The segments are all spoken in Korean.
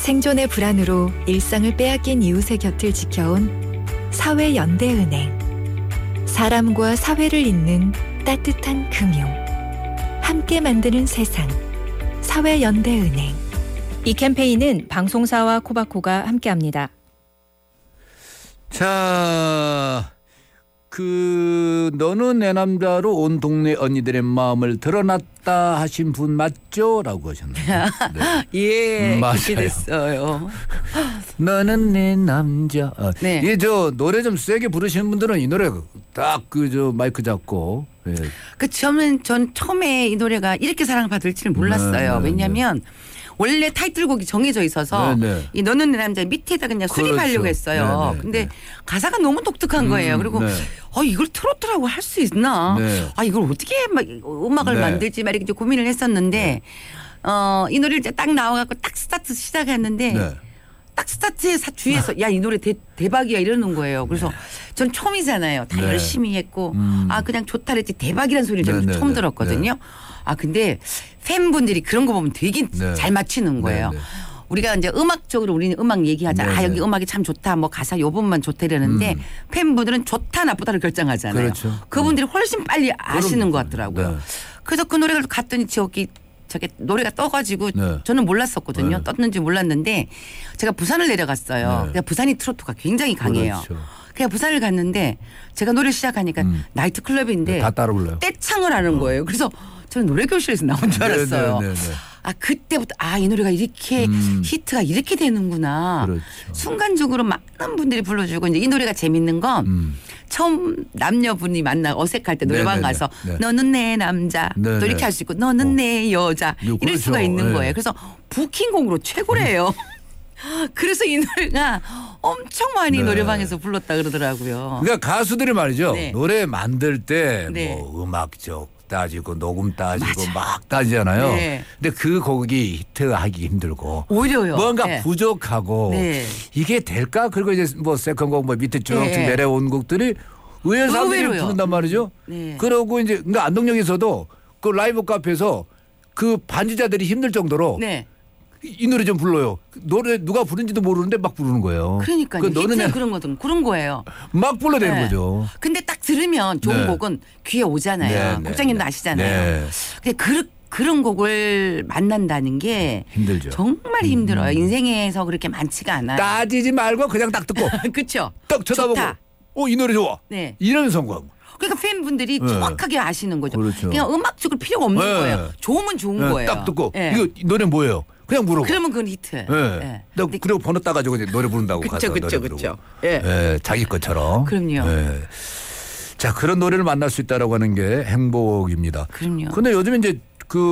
생존의 불안으로 일상을 빼앗긴 이웃의 곁을 지켜온 사회연대은행. 사람과 사회를 잇는 따뜻한 금융. 함께 만드는 세상. 사회연대은행. 이 캠페인은 방송사와 코바코가 함께합니다. 자, 너는 내 남자로 온 동네 언니들의 마음을 드러났다 하신 분 맞죠? 라고 하셨나요? 네. 예, 맞아요. 그렇게 됐어요. 너는 내 남자. 네. 예, 노래 좀 세게 부르시는 분들은 이 노래 딱 마이크 잡고. 예. 전 처음에 이 노래가 이렇게 사랑받을지는 몰랐어요. 네, 왜냐하면 원래 타이틀곡이 정해져 있어서 이 너는 내 남자 밑에다 그냥 수립하려고 했어요. 근데 가사가 너무 독특한 거예요. 그리고 이걸 트로트라고 할 수 있나? 이걸 어떻게 음악을 만들지 막 이렇게 고민을 했었는데 이 노래를 이제 딱 나와갖고 딱 스타트 시작했는데 딱 스타트에 주위에서 야, 이 노래 대박이야 이러는 거예요. 그래서 전 처음이잖아요. 다 열심히 했고 그냥 좋다 그랬지 대박이라는 소리를 저는 처음 들었거든요. 근데 팬분들이 그런 거 보면 되게 잘 맞히는 거예요. 우리가 이제 음악적으로 우리는 음악 얘기하자. 여기 음악이 참 좋다. 뭐 가사 요 부분만 좋다 이러는데 팬분들은 좋다 나쁘다를 결정하잖아요. 그렇죠. 그분들이 훨씬 빨리 아시는 것 같더라고요. 그래서 그 노래를 갔더니 저게 노래가 떠가지고 저는 몰랐었거든요. 떴는지 몰랐는데 제가 부산을 내려갔어요. 그러니까 부산이 트로트가 굉장히 강해요. 그냥 부산을 갔는데 제가 노래 시작하니까 나이트 클럽인데 다 따라 불러요. 떼창을 하는 거예요. 그래서 저는 노래교실에서 나온 줄 알았어요. 그때부터 이 노래가 이렇게 히트가 이렇게 되는구나. 그렇죠. 순간적으로 많은 분들이 불러주고 이제 이 노래가 재밌는 건 처음 남녀분이 만나 어색할 때 노래방 가서 너는 내 남자 또 이렇게 할 수 있고 너는 내 여자 이럴 수가 있는 거예요. 그래서 부킹곡으로 최고래요. 그래서 이 노래가 엄청 많이 노래방에서 불렀다 그러더라고요. 그러니까 가수들이 말이죠. 노래 만들 때 뭐 음악적 따지고 녹음 따지고 막 따지잖아요. 근데 그 곡이 히트하기 힘들고 오히려요. 뭔가 부족하고 이게 될까? 그리고 이제 뭐 세컨곡 밑에 쭉쭉 내려온 곡들이 의외로 사람들이 부른단 말이죠. 그러고 이제 그러니까 안동역에서도 그 라이브 카페에서 그 반주자들이 힘들 정도로 이 노래 좀 불러요. 노래 누가 부른지도 모르는데 막 부르는 거예요. 그러니까요. 히트는 그런 거예요. 막 불러대는 거죠. 근데 딱 들으면 좋은 곡은 귀에 오잖아요. 국장님도 아시잖아요. 근데 그런 곡을 만난다는 게 힘들죠. 정말 힘들어요. 인생에서 그렇게 많지가 않아요. 따지지 말고 그냥 딱 듣고 그렇죠. 딱 쳐다보고 이 노래 좋아. 이런 성공. 그러니까 팬분들이 정확하게 아시는 거죠. 그냥 음악적으로 필요가 없는 거예요. 좋으면 좋은 거예요. 딱 듣고 이거 이 노래 뭐예요? 그냥 물어봐. 그러면 그건 히트. 그리고 번호 따가지고 이제 노래 부른다고 가서 그렇죠. 자기 것처럼. 그럼요. 자, 그런 노래를 만날 수 있다라고 하는 게 행복입니다. 그럼요. 근데 요즘 이제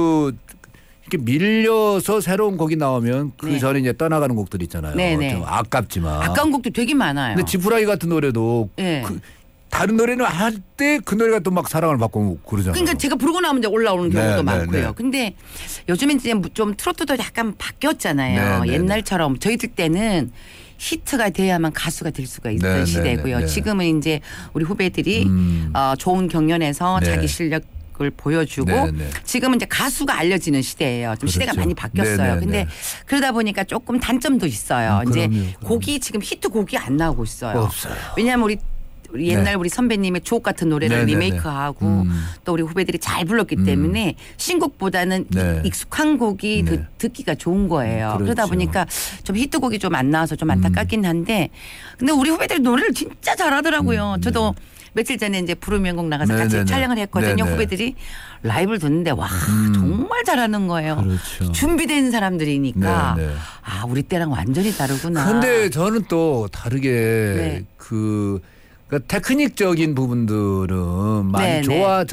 이렇게 밀려서 새로운 곡이 나오면 그 전에 이제 떠나가는 곡들 있잖아요. 좀 아깝지만. 아까운 곡도 되게 많아요. 근데 지푸라기 같은 노래도 다른 노래는 할 때 그 노래가 또 막 사랑을 받고 그러잖아요. 그러니까 제가 부르고 나면 이제 올라오는 경우도 많고요. 근데 요즘엔 이제 좀 트로트도 약간 바뀌었잖아요. 옛날처럼 저희들 때는 히트가 돼야만 가수가 될 수가 있던 시대고요. 지금은 이제 우리 후배들이 좋은 경연에서 자기 실력을 보여주고 지금은 이제 가수가 알려지는 시대예요. 좀 시대가 많이 바뀌었어요. 근데 그러다 보니까 조금 단점도 있어요. 이제 곡이 지금 히트곡이 안 나오고 있어요. 없어요. 왜냐하면 우리 옛날 우리 선배님의 주옥 같은 노래를 리메이크하고 또 우리 후배들이 잘 불렀기 때문에 신곡보다는 익숙한 곡이 듣기가 좋은 거예요. 그러다 보니까 좀 히트곡이 좀 안 나와서 좀 안타깝긴 한데 근데 우리 후배들이 노래를 진짜 잘하더라고요. 저도 며칠 전에 이제 부르명곡 나가서 같이 촬영을 했거든요. 후배들이 라이브를 듣는데 와 정말 잘하는 거예요. 준비된 사람들이니까 우리 때랑 완전히 다르구나. 근데 저는 또 다르게 그러니까 테크닉적인 부분들은 많이 좋아.